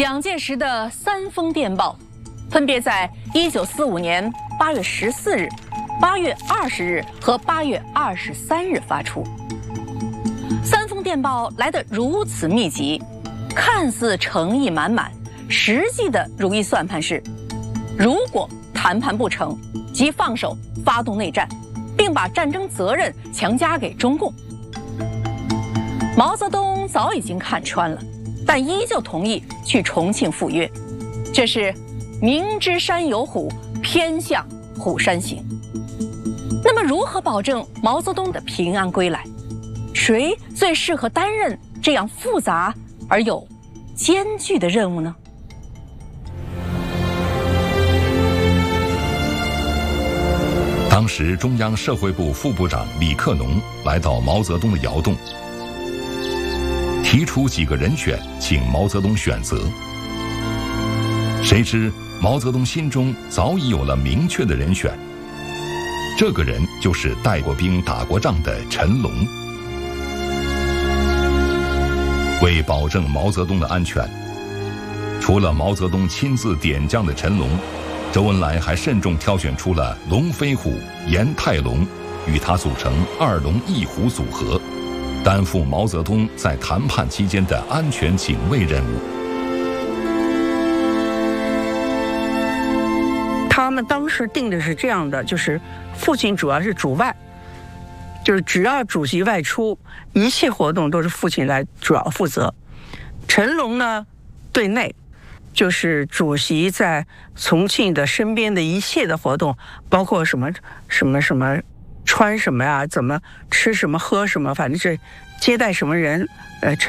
蒋介石的3封电报，分别在1945年8月14日、8月20日和8月23日发出。3封电报来得如此密集，看似诚意满满，实际的如意算盘是：如果谈判不成，即放手发动内战，并把战争责任强加给中共。毛泽东早已经看穿了，但依旧同意去重庆赴约，这是明知山有虎，偏向虎山行。那么如何保证毛泽东的平安归来？谁最适合担任这样复杂而又艰巨的任务呢？ 当时中央社会部副部长李克农来到毛泽东的窑洞，提出几个人选，请毛泽东选择。谁知毛泽东心中早已有了明确的人选，这个人就是带过兵打过仗的陈龙。为保证毛泽东的安全，除了毛泽东亲自点将的陈龙，周恩来还慎重挑选出了龙飞虎、严泰龙，与他组成2龙1虎组合，担负毛泽东在谈判期间的安全警卫任务。 他们当时定的是这样的，就是父亲主要是主外，就是只要主席外出，一切活动都是父亲来主要负责。陈龙呢，对内，就是主席在重庆的身边的一切的活动，包括什么穿什么呀，怎么吃什么喝什么，反正是接待什么人，